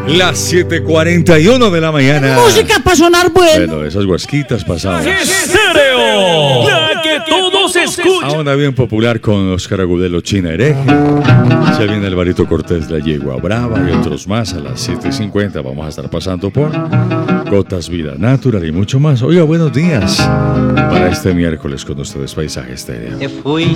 Las 7:41 de la mañana. Música para sonar bueno. Bueno, esas guasquitas pasadas. Estéreo, la que todos escuchan. Ahora bien popular con Oscar Agudelo, China Hereje. Se viene Alvarito Cortés, La Yegua Brava y otros más a las 7:50. Vamos a estar pasando por Gotas Vida Natural y mucho más. Oiga, buenos días para este miércoles con ustedes Paisaje Estéreo. Te fuiste